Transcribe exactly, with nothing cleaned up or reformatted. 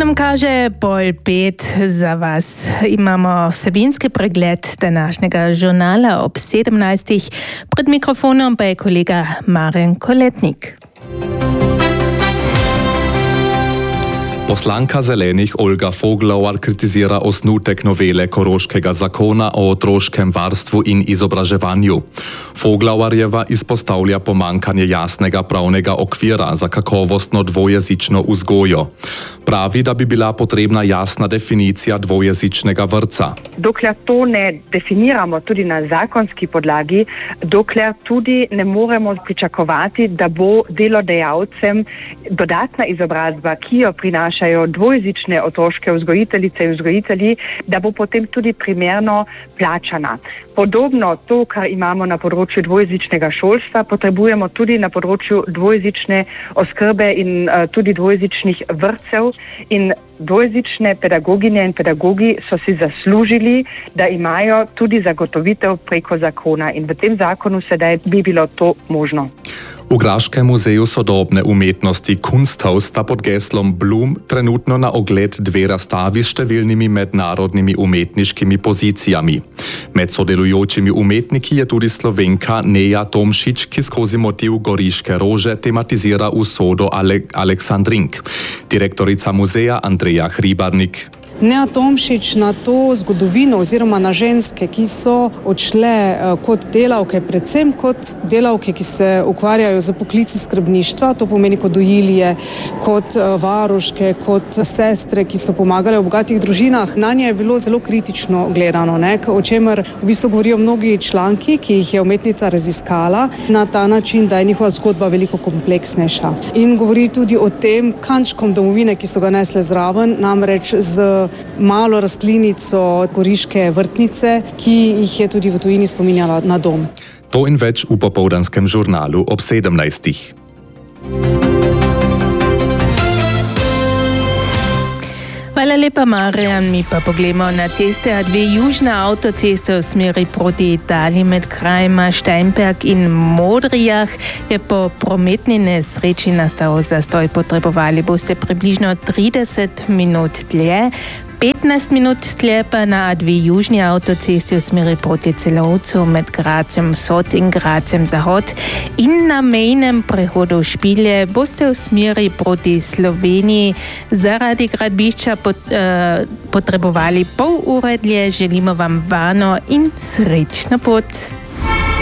nam kaže pol pet za vas. Imamo vsebinski pregled današnjega žurnala ob sedemnajstih. Pred mikrofonom pa je kolega Marjan Koletnik. Poslanka Zelenih Olga Foglovar kritizira osnutek novele Koroškega zakona o otroškem varstvu in izobraževanju. Foglovarjeva izpostavlja pomankanje jasnega pravnega okvira za kakovostno dvojezično vzgojo. Pravi, da bi bila potrebna jasna definicija dvojezičnega vrtca. Dokler to ne definiramo tudi na zakonski podlagi, dokler tudi ne moremo pričakovati, da bo delodajalcem dodatna izobrazba, ki jo prinašajo dvojezične otroške vzgojiteljice in vzgojitelji, da bo potem tudi primerno plačana. Podobno to, kar imamo na področju dvojezičnega šolstva, potrebujemo tudi na področju dvojezične oskrbe in uh, tudi dvojezičnih vrtcev. In dvojezične pedagoginje in pedagogi so si zaslužili, da imajo tudi zagotovitev preko zakona. In v tem zakonu sedaj bi bilo to možno. V Graškem muzeju sodobne umetnosti Kunsthaus sta pod geslom Bloom trenutno na ogled dve razstavi s številnimi mednarodnimi umetniškimi pozicijami. Med sodelujočimi umetniki je tudi Slovenka Neja Tomšič, ki skozi motiv goriške rože tematizira usodo Ale- Aleksandrink. Direktorica muzeja Andreja Hribarnik. Neja Tomšič na to zgodovino oziroma na ženske, ki so odšle kot delavke, predvsem kot delavke, ki se ukvarjajo z poklici skrbništva, to pomeni kot dojilje, kot varuške, kot sestre, ki so pomagale v bogatih družinah. Na nje je bilo zelo kritično gledano, ne? O čemer v bistvu govorijo mnogi članki, ki jih je umetnica raziskala na ta način, da je njihova zgodba veliko kompleksnejša. In govori tudi o tem kančkom domovine, ki so ga nesle zraven, namreč z malo rastlinico goriške vrtnice, ki jih je tudi v tujini spominjala na dom. To in več v popoldanskem žurnalu ob sedemnajstih. Hvala lepa, Marjan. Mi pa pogledamo na ceste A dve južne avtoceste v smeri proti Italiji med krajema Steinberg in Modrijah. Je po prometni nesreči nastal zastoj. Potrebovali boste približno trideset minut dlje. petnajst minut tlje pa na A dve južni avtocesti v smeri proti Celovcu med Grazem Vzhod in Grazem Zahod in na mejnem prehodu Špilje boste v smeri proti Sloveniji zaradi gradbišča pot, uh, potrebovali pol ure dlje. Želimo vam varno in srečno pot.